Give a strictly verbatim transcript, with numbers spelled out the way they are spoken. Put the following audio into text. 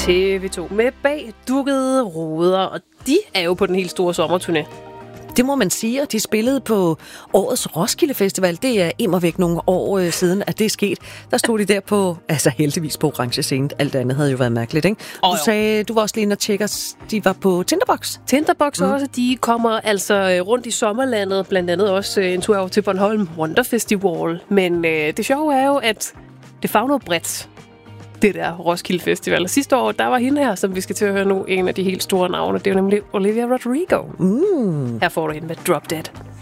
T V to med Bag dukkede ruder, og de er jo på den helt store sommerturné. Det må man sige, og de spillede på årets Roskilde Festival. Det er immervæk nogle år øh, siden, at det er sket. Der stod de der på, altså heldigvis på orange scene. Alt andet havde jo været mærkeligt, ikke? Du Oh, sagde, du var også lige inde og tjekke, de var på Tinderbox. Tinderbox mm. også, de kommer altså rundt i sommerlandet, blandt andet også en tur over til Bornholm Wonder Festival. Men øh, det sjove er jo, at det favner bredt, det der Roskilde Festival. Og sidste år, der var hende her, som vi skal til at høre nu, en af de helt store navne. Det er jo nemlig Olivia Rodrigo. Mm. Her får du hende med Drop Dead.